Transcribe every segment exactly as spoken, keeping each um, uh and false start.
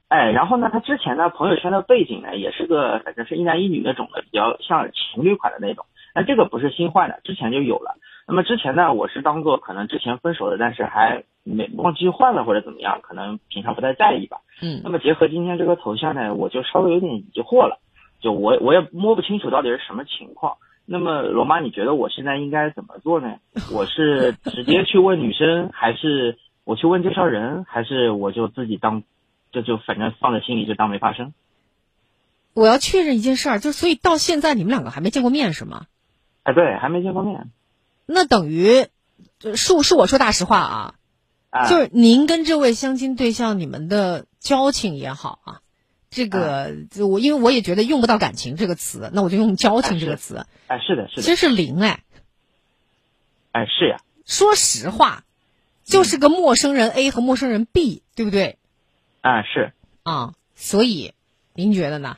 哎，然后呢，他之前呢朋友圈的背景呢也是个反正是一男一女那种的，比较像情侣款的那种。那这个不是新换的，之前就有了。那么之前呢，我是当做可能之前分手的，但是还没忘记换了或者怎么样，可能平常不太在意吧。 嗯。 那么结合今天这个头像呢，我就稍微有点疑惑了，就我我也摸不清楚到底是什么情况。那么罗妈，你觉得我现在应该怎么做呢？我是直接去问女生，还是我去问介绍人，还是我就自己当，就就反正放在心里就当没发生？ 我要确认一件事儿，就所以到现在你们两个还没见过面是吗？ 哎，对，还没见过面。 那等于，恕恕我说大实话啊， 啊就是您跟这位相亲对象，你们的交情也好啊，这个就我因为我也觉得用不到感情这个词，那我就用交情这个词。 哎，是的，是的。 其实是零哎。 哎，是呀。 说实话，就是个陌生人 A 和陌生人 B，对不对？ 啊，是。 啊，所以您觉得呢？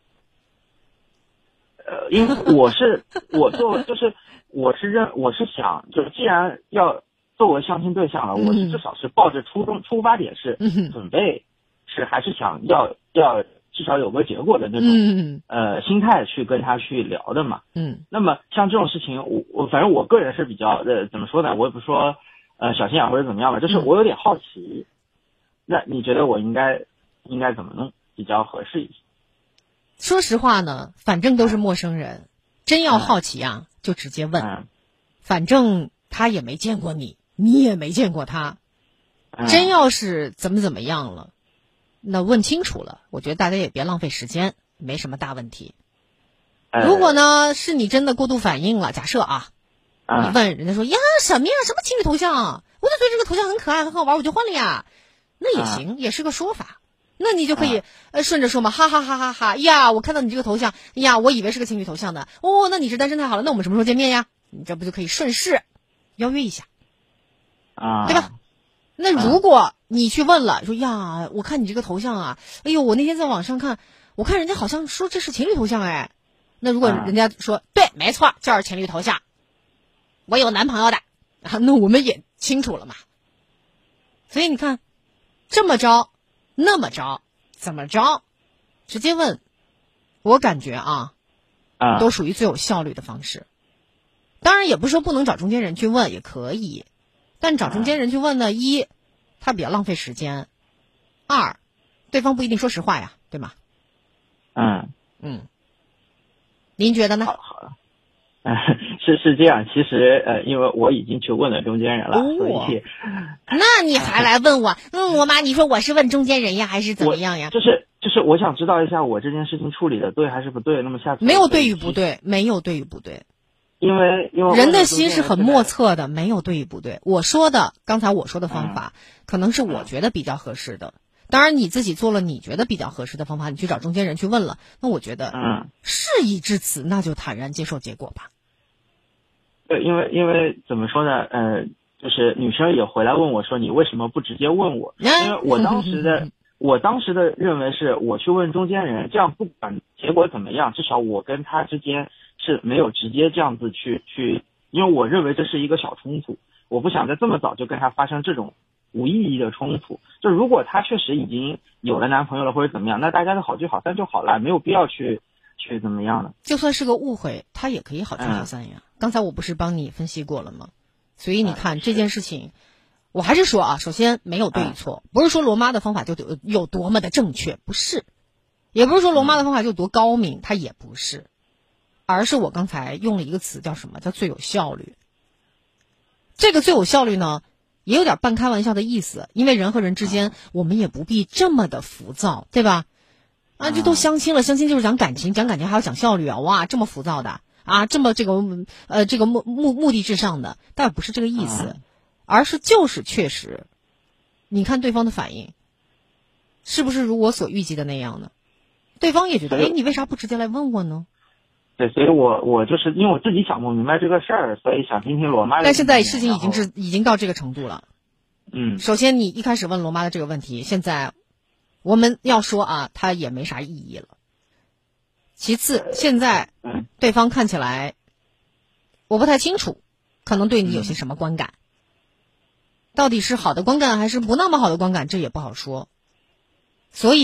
呃，因为我是我做就是我是认我是想就是既然要作为相亲对象了，我是至少是抱着初衷出发点是准备是还是想要要至少有个结果的那种呃心态去跟他去聊的嘛。 嗯。 那么像这种事情，我我反正我个人是比较呃怎么说呢？我也不说呃小心眼或者怎么样吧，就是我有点好奇。那你觉得我应该应该怎么弄比较合适一些？ 说实话呢，反正都是陌生人，真要好奇啊，就直接问。反正他也没见过你，你也没见过他。真要是怎么怎么样了，那问清楚了，我觉得大家也别浪费时间，没什么大问题。如果呢是你真的过度反应了，假设啊，你问人家说呀什么呀，什么情侣头像，我就觉得这个头像很可爱很好玩，我就换了呀，那也行，也是个说法。那你就可以呃顺着说嘛，哈哈哈哈哈呀！我看到你这个头像呀，我以为是个情侣头像的哦，那你是单身太好了，那我们什么时候见面呀？你这不就可以顺势邀约一下啊， 对吧？那如果你去问了，说呀，我看你这个头像啊，哎呦，我那天在网上看，我看人家好像说这是情侣头像哎，那如果人家说、啊、对，没错，就是情侣头像，我有男朋友的啊，那我们也清楚了嘛。所以你看，这么着。那么着，怎么着？直接问，我感觉啊， 啊， 都属于最有效率的方式。当然，也不是说不能找中间人去问，也可以。但找中间人去问呢，一，他比较浪费时间；二，对方不一定说实话呀，对吗？ 嗯嗯，您觉得呢？ 好好。呃、是是这样，其实呃，因为我已经去问了中间人了， 哦、 所以， 那你还来问我？嗯，我妈，你说我是问中间人呀，还是怎么样呀？ 就是就是我想知道一下，我这件事情处理的对还是不对？那么下次没有对与不对，没有对与不对， 因为因为人的心是很莫测的，没有对与不对。我说的刚才我说的方法，嗯、可能是我觉得比较合适的。当然，你自己做了你觉得比较合适的方法，你去找中间人去问了，那我觉得， 嗯， 事已至此，那就坦然接受结果吧。 对，因为因为怎么说呢，呃，就是女生也回来问我说，你为什么不直接问我？因为我当时的我当时的认为是我去问中间人，这样不管结果怎么样，至少我跟他之间是没有直接这样子去去，因为我认为这是一个小冲突，我不想在这么早就跟他发生这种无意义的冲突。就如果他确实已经有了男朋友了或者怎么样，那大家都好聚好散就好了，没有必要去去怎么样的。 就算是个误会，他也可以好聚好散呀。嗯、刚才我不是帮你分析过了吗？所以你看、嗯、这件事情，我还是说啊，首先没有对与错，嗯、不是说罗妈的方法就有多么的正确，不是，也不是说罗妈的方法就多高明，它也不是，而是我刚才用了一个词叫什么？叫最有效率。这个最有效率呢，也有点半开玩笑的意思，因为人和人之间，我们也不必这么的浮躁，对吧？啊，这都相亲了，相亲就是讲感情，讲感情还要讲效率啊！哇，这么浮躁的啊，这么这个呃这个目目目的至上的，倒不是这个意思，而是就是确实，你看对方的反应，是不是如我所预计的那样呢？对方也觉得，哎，你为啥不直接来问我呢？ 对，所以我我就是因为我自己想不明白这个事儿，所以想听听罗妈的。 但现在事情已经是已经到这个程度了。 嗯， 首先你一开始问罗妈的这个问题，现在我们要说啊，它也没啥意义了。其次，现在对方看起来我不太清楚，可能对你有些什么观感，到底是好的观感还是不那么好的观感，这也不好说。所以